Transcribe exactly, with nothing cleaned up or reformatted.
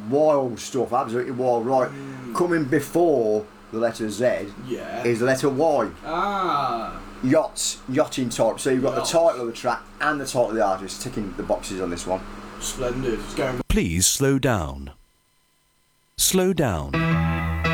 wild stuff, absolutely wild. Right, Mm. coming before the letter Z Yeah. is the letter Y. Ah. Yachts, yachting type. So you've got Yachts. the title of the track and the title of the artist, ticking the boxes on this one. Splendid. It's going Please slow down. Slow down.